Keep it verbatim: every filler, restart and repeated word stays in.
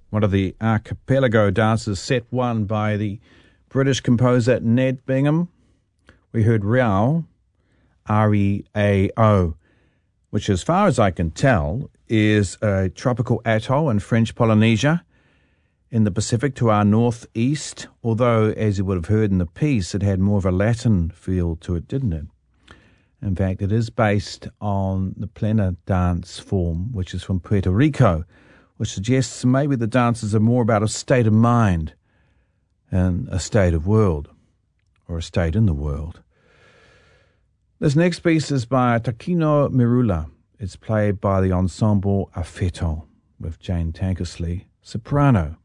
one of the archipelago dances, set one by the British composer Ned Bingham. We heard Reao, R E A O, which as far as I can tell is a tropical atoll in French Polynesia in the Pacific to our northeast, although, as you would have heard in the piece, it had more of a Latin feel to it, didn't it? In fact, it is based on the plena dance form, which is from Puerto Rico, which suggests maybe the dances are more about a state of mind and a state of world, or a state in the world. This next piece is by Takino Mirula. It's played by the ensemble Affetto, with Jane Tankersley, soprano.